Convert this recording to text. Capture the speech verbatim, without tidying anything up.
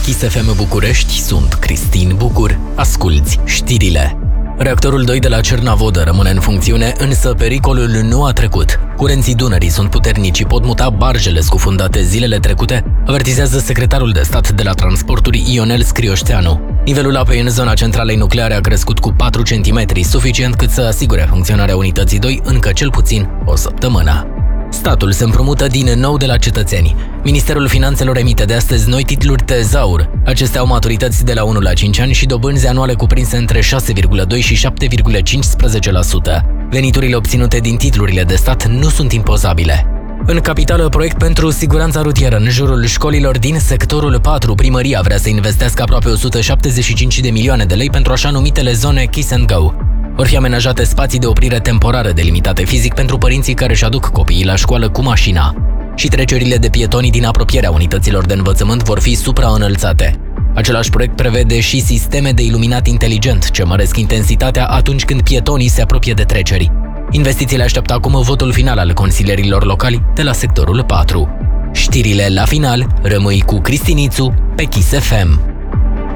Kiss F M București, sunt Cristin Bucur. Asculți știrile. Reactorul doi de la Cernavodă rămâne în funcțiune, însă pericolul nu a trecut. Curenții Dunării sunt puternici și pot muta barjele scufundate zilele trecute, avertizează secretarul de stat de la transporturi Ionel Scrioșteanu. Nivelul apei în zona centralei nucleare a crescut cu patru centimetri, suficient cât să asigure funcționarea unității doi încă cel puțin o săptămână. Statul se împrumută din nou de la cetățeni. Ministerul Finanțelor emite de astăzi noi titluri tezaur. Acestea au maturități de la unu la cinci ani și dobânzi anuale cuprinse între șase virgulă doi și șapte virgulă cincisprezece la sută. Veniturile obținute din titlurile de stat nu sunt impozabile. În capitală, proiect pentru siguranța rutieră în jurul școlilor din sectorul patru. Primăria vrea să investească aproape o sută șaptezeci și cinci de milioane de lei pentru așa numitele zone Kiss and Go. Vor fi amenajate spații de oprire temporară delimitate fizic pentru părinții care își aduc copiii la școală cu mașina. Și trecerile de pietoni din apropierea unităților de învățământ vor fi supraînălțate. Același proiect prevede și sisteme de iluminat inteligent ce măresc intensitatea atunci când pietonii se apropie de treceri. Investițiile așteaptă acum votul final al consilierilor locali de la sectorul patru. Știrile la final, rămâi cu Cristinițu pe Kiss F M.